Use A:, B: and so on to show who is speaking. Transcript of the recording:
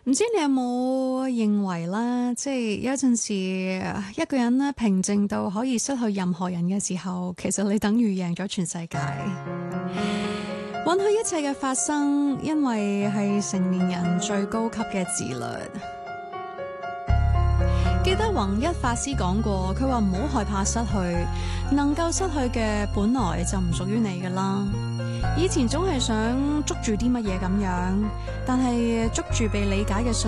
A: 唔知你有冇認為啦，即係有陣時一個人咧平靜到可以失去任何人嘅時候，其實你等於贏咗全世界。允許一切嘅發生，因為係成年人最高級嘅自律。記得弘一法師講過，佢話唔好害怕失去，能夠失去嘅本來就唔屬於你㗎啦。以前總係想捉住啲乜嘢咁樣，但係捉住被理解嘅